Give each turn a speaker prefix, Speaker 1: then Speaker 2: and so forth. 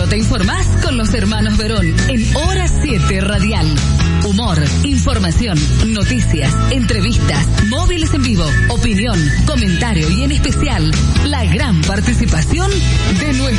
Speaker 1: Solo te informás con los hermanos Verón en Hora 7 Radial. Humor, información, noticias, entrevistas, móviles en vivo, opinión, comentario y en especial la gran participación de nuestro